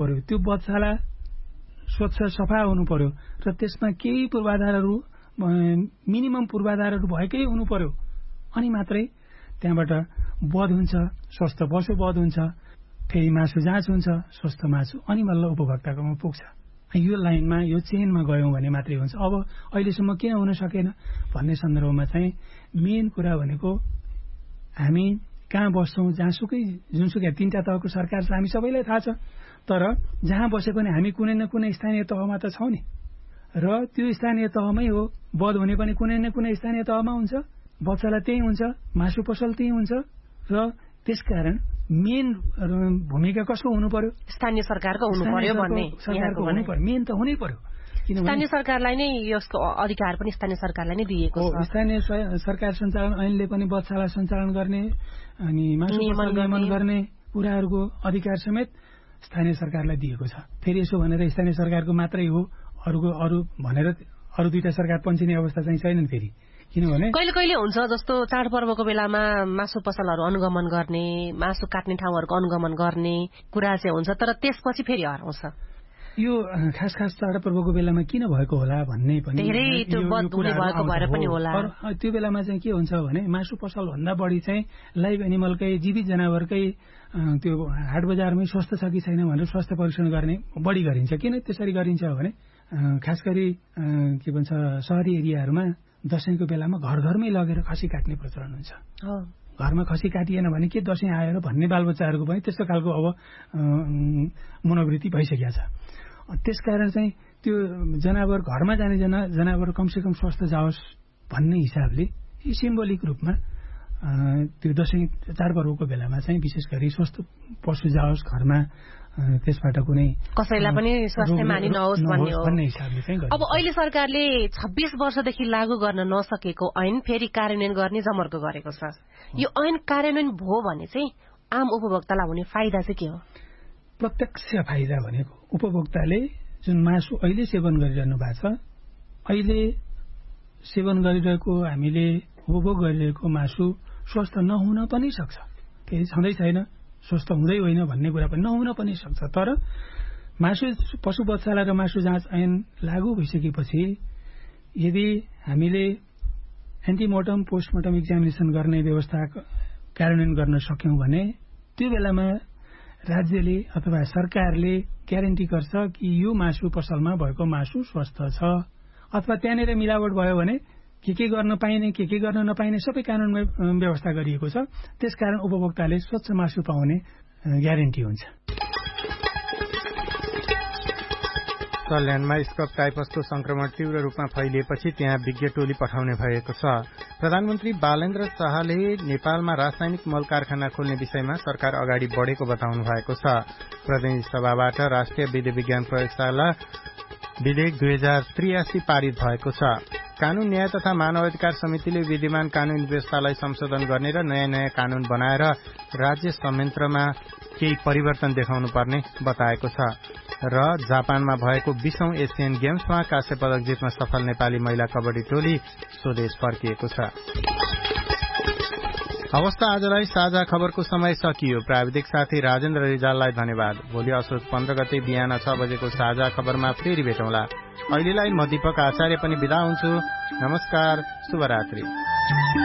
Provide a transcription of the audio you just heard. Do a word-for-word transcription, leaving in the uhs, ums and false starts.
पर्यो, त्यो बच्चालाई स्वच्छ सफा हुनु पर्यो र त्यसमा केही पूर्वाधारहरू मिनिमम पूर्वाधारहरू भएकै हुनु पर्यो। अनि मात्रै त्यहाँबाट बध हुन्छ, स्वस्थ पशु बध हुन्छ, फेरि मासु जाँच हुन्छ, स्वस्थ मासु, अनि बल्ल उपभोक्ताकोमा पुग्छ। यो लाइनमा यो चेनमा गयौँ भने मात्रै हुन्छ। अब अहिलेसम्म किन हुन सकेन भन्ने सन्दर्भमा चाहिँ मेन कुरा भनेको हामी कहाँ बस्छौँ, जहाँसुकै जुनसुकै तीनटा तहको सरकार छ, हामी सबैलाई थाहा छ। तर जहाँ बसे पनि हामी कुनै न कुनै स्थानीय तहमा त छौँ नि, र त्यो स्थानीय तहमै हो। बध हुने पनि कुनै न कुनै स्थानीय तहमा हुन्छ, बच्चालाई त्यही हुन्छ, मासु पसल त्यही हुन्छ। र त्यसकारण मेन भूमिका कसको हुनु पर्यो? स्थानीय सरकारको हुनु पर्यो भन्ने सरकारको हुनु पर्यो, मेन त हुनै पर्यो। स्थानीय सरकारलाई नै यसको अधिकार पनि स्थानीय सरकारलाई नै दिएको छ। स्थानीय सरकार सञ्चालन ऐनले पनि बच्चालाई सञ्चालन गर्ने अनि मासु पसल नियमन गर्ने कुराहरूको अधिकार समेत स्थानीय सरकारलाई दिएको छ। फेरि यसो भनेर स्थानीय सरकारको मात्रै हो, अरूको अरू भनेर अरू दुईटा सरकार पन्छिने अवस्था चाहिँ छैनन्। फेरि किनभने कहिले कहिले हुन्छ जस्तो चाडपर्वको बेलामा मासु पसलहरू अनुगमन गर्ने, मासु काट्ने ठाउँहरूको अनुगमन गर्ने कुरा चाहिँ हुन्छ, तर त्यसपछि फेरि हराउँछ। यो खास खास चाडपर्वको बेलामा किन भएको होला भन्ने पनि धेरै त्यो बद हुने भएको भएर पनि होला। त्यो बेलामा चाहिँ के हुन्छ भने मासु पसल भन्दा बढी चाहिँ लाइभ एनिमलकै, जीवित जनावरकै त्यो हाट बजारमै स्वस्थ छ कि छैन भनेर स्वास्थ्य परीक्षण गर्ने बढी गरिन्छ। किन त्यसरी गरिन्छ भने खास गरी के भन्छ शहरी एरियाहरूमा दशैंको बेलामा घर घरमै लगेर खसी काट्ने प्रचलन हुन्छ। घरमा खसी काटिएन भने के दशैं आएर भन्ने बालबच्चाहरूको पनि त्यस्तो खालको अब मनोवृत्ति भइसकेको छ। त्यसकारण चाहिँ त्यो जनावर घरमा जाने जना जनावर कमसेकम स्वस्थ जाओस् भन्ने हिसाबले सिम्बोलिक रूपमा त्यो दशैं चाडपर्वको बेलामा चाहिँ विशेष गरी स्वस्थ पशु जाओस् घरमा, त्यसबाट कुनै कसैलाई पनि स्वास्थ्य हानि नहोस् भन्ने हिसाबले चाहिँ। अब अहिले सरकारले छब्बीस वर्षदेखि लागू गर्न नसकेको ऐन फेरि कार्यान्वयन गर्ने जमर्को गरेको छ। यो ऐन कार्यान्वयन भयो भने चाहिँ आम उपभोक्तालाई हुने फाइदा चाहिँ के हो? प्रत्यक्ष फाइदा भनेको उपभोक्ताले जुन मासु अहिले सेवन गरिरहनु भएको छ, अहिले सेवन गरिरहेको हामीले उपभोग गरिरहेको मासु स्वस्थ नहुन पनि सक्छ, केही छँदै छैन, स्वस्थ हुँदै होइन भन्ने कुरा पनि नहुन पनि सक्छ। तर मासु पशु बच्चालाई र मासु जाँच ऐन लागू भइसकेपछि यदि हामीले एन्टिमोर्टम पोस्टमोर्टम एक्जामिनेसन गर्ने व्यवस्था कार्यान्वयन गर्न सक्यौं भने त्यो बेलामा राज्यले अथवा सरकारले ग्यारेन्टी गर्छ कि यो मासु पसलमा भएको मासु स्वस्थ छ, अथवा त्यहाँनिर मिलावट भयो भने के के गर्न पाइने के के गर्न नपाइने सबै कानूनमा व्यवस्था गरिएको छ। त्यसकारण उपभोक्ताले स्वच्छ मासु पाउने ग्यारेन्टी हुन्छ। सल्यानमा स्कब टाइफसको संक्रमण तीव्र रूपमा फैलिएपछि त्यहाँ विज्ञ टोली पठाउने भएको छ। प्रधानमन्त्री बालेन्द्र शाहले नेपालमा रासायनिक मल कारखाना खोल्ने विषयमा सरकार अगाडि बढेको बताउनु भएको छ। प्रतिनिधि सभाबाट राष्ट्रिय विधि विज्ञान प्रयोगशाला विधेयक दुई हजार त्रियासी पारित भएको छ। कानून न्याय तथा मानव अधिकार समितिले विद्यमान कानून व्यवस्थालाई संशोधन गर्ने र नयाँ नयाँ कानून बनाएर राज्य संयन्त्रमा केही परिवर्तन देखाउनु पर्ने बताएको छ। र जापानमा भएको बीसौं एसियन गेम्समा काँस्य पदक जित्न सफल नेपाली महिला कबड्डी टोली स्वदेश फर्किएको छ। अवस्था आजलाई साझा खबरको समय सकियो। प्राविधिक साथी राजेन्द्र रिजाललाई धन्यवाद। भोलि असोज पन्ध्र गते बिहान छ बजेको साझा खबरमा फेरि भेटौँला। अहिलेलाई म दीपक आचार्य पनि बिदा हुन्छु। नमस्कार, शुभरात्रि।